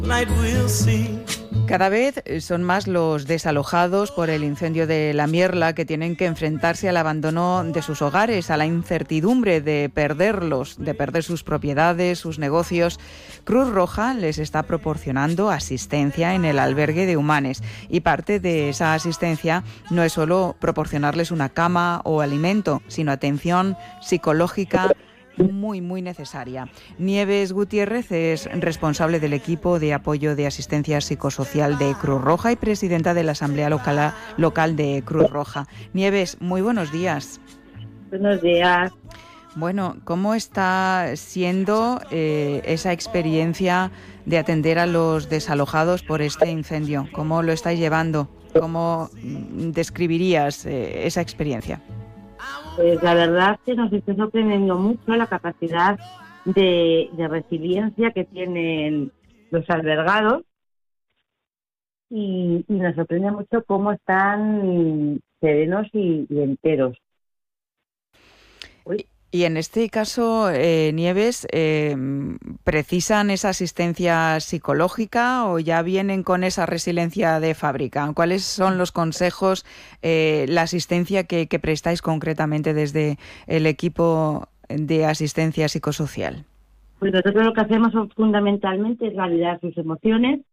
Cada vez son más los desalojados por el incendio de La Mierla que tienen que enfrentarse al abandono de sus hogares, a la incertidumbre de perderlos, de perder sus propiedades, sus negocios. Cruz Roja les está proporcionando asistencia en el albergue de Humanes y parte de esa asistencia no es solo proporcionarles una cama o alimento, sino atención psicológica muy necesaria. Nieves Gutiérrez es responsable del equipo de apoyo de asistencia psicosocial de Cruz Roja y presidenta de la Asamblea Local de Cruz Roja. Nieves, muy buenos días. Buenos días. Bueno, ¿cómo está siendo esa experiencia de atender a los desalojados por este incendio? ¿Cómo lo estáis llevando? ¿Cómo describirías esa experiencia? Pues la verdad que nos está sorprendiendo mucho la capacidad de resiliencia que tienen los albergados y nos sorprende mucho cómo están serenos y enteros. Y en este caso, Nieves, ¿precisan esa asistencia psicológica o ya vienen con esa resiliencia de fábrica? ¿Cuáles son los consejos, la asistencia que prestáis concretamente desde el equipo de asistencia psicosocial? Pues nosotros lo que hacemos fundamentalmente es validar sus emociones,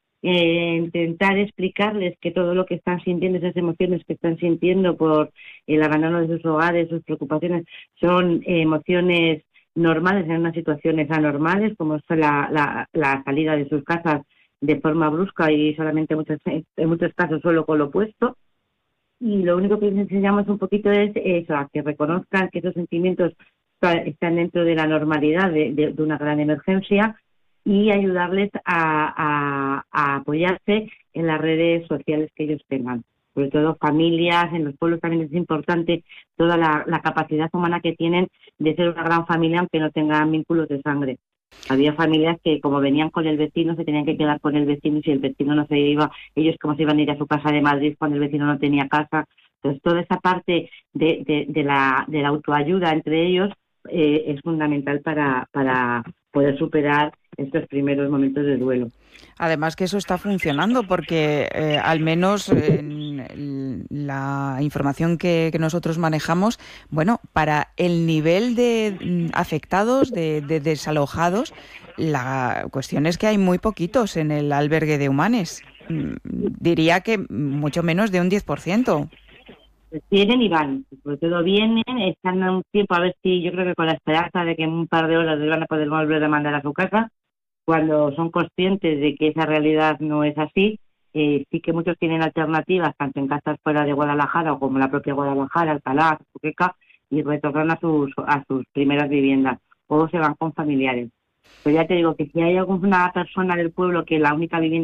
intentar explicarles que todo lo que están sintiendo, esas emociones que están sintiendo por el abandono de sus hogares, sus preocupaciones, son emociones normales en unas situaciones anormales, como es la salida de sus casas de forma brusca y solamente en muchos casos solo con lo opuesto. Y lo único que les enseñamos un poquito es eso, a que reconozcan que esos sentimientos están dentro de la normalidad de una gran emergencia, y ayudarles a apoyarse en las redes sociales que ellos tengan. Sobre todo familias, en los pueblos también es importante toda la capacidad humana que tienen de ser una gran familia aunque no tengan vínculos de sangre. Había familias que como venían con el vecino se tenían que quedar con el vecino y si el vecino no se iba, ellos como se iban a ir a su casa de Madrid cuando el vecino no tenía casa. Entonces toda esa parte de la autoayuda entre ellos es fundamental para poder superar estos primeros momentos de duelo. Además que eso está funcionando porque al menos en la información que nosotros manejamos, bueno, para el nivel de afectados, de desalojados, la cuestión es que hay muy poquitos en el albergue de Humanes. Diría que mucho menos de un 10%. Vienen y van, sobre todo vienen, están un tiempo a ver si, yo creo que con la esperanza de que en un par de horas les van a poder volver a mandar a su casa, cuando son conscientes de que esa realidad no es así. Sí que muchos tienen alternativas, tanto en casas fuera de Guadalajara o como la propia Guadalajara, Alcalá, Cuqueca, y retornan a sus primeras viviendas, o se van con familiares. Pero ya te digo que si hay alguna persona del pueblo que la única vivienda